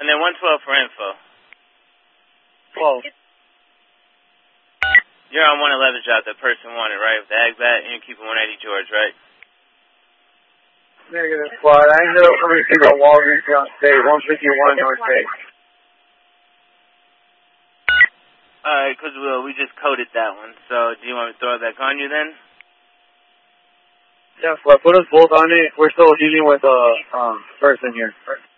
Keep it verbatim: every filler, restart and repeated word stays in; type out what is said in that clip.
And then one twelve for info. twelve. You're on one eleven job, the person wanted, right? With the ag bat, and you're keeping one eighty George, right? Negative squad. I ended up coming to the Walgreens on stage, one fifty-one North Bay. Alright, because we, we just coded that one. So, do you want me to throw it back on you then? Yeah, well, put us both on it. We're still dealing with a uh, um, person here.